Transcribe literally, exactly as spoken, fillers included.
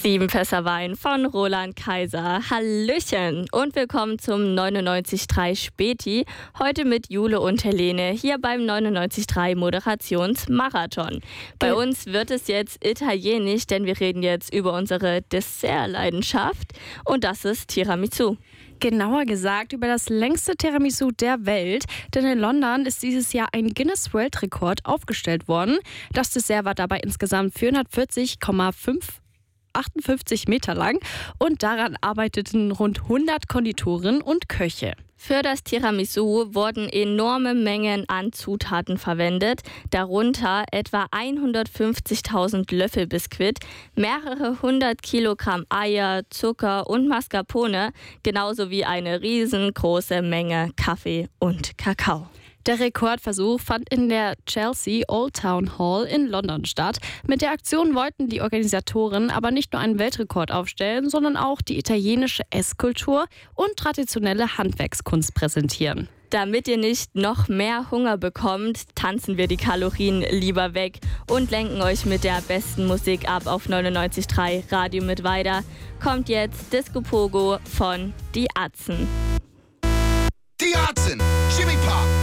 Sieben Fässer Wein von Roland Kaiser. Hallöchen und willkommen zum neunundneunzig Komma drei Späti. Heute mit Jule und Helene hier beim neunundneunzig Komma drei Moderationsmarathon. Bei Ge- uns wird es jetzt italienisch, denn wir reden jetzt über unsere Dessertleidenschaft und das ist Tiramisu. Genauer gesagt über das längste Tiramisu der Welt, denn in London ist dieses Jahr ein Guinness-Weltrekord aufgestellt worden. Das Dessert war dabei insgesamt vierhundertvierzig Komma achtundfünfzig Meter lang und daran arbeiteten rund hundert Konditoren und Köche. Für das Tiramisu wurden enorme Mengen an Zutaten verwendet, darunter etwa hundertfünfzigtausend Löffel Biskuit, mehrere hundert Kilogramm Eier, Zucker und Mascarpone, genauso wie eine riesengroße Menge Kaffee und Kakao. Der Rekordversuch fand in der Chelsea Old Town Hall in London statt. Mit der Aktion wollten die Organisatoren aber nicht nur einen Weltrekord aufstellen, sondern auch die italienische Esskultur und traditionelle Handwerkskunst präsentieren. Damit ihr nicht noch mehr Hunger bekommt, tanzen wir die Kalorien lieber weg und lenken euch mit der besten Musik ab auf neunundneunzig Komma drei Radio mit weiter. Kommt jetzt Disco Pogo von Die Atzen. Die Atzen, Jimmy Pop.